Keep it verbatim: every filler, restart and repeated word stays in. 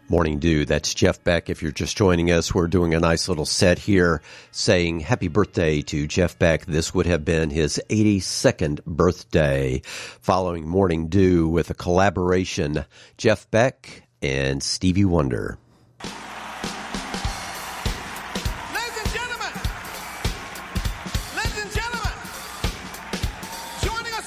Morning Dew, that's Jeff Beck. If you're just joining us, we're doing a nice little set here saying happy birthday to Jeff Beck. This would have been his eighty-second birthday. Following Morning Dew with a collaboration, Jeff Beck and Stevie Wonder.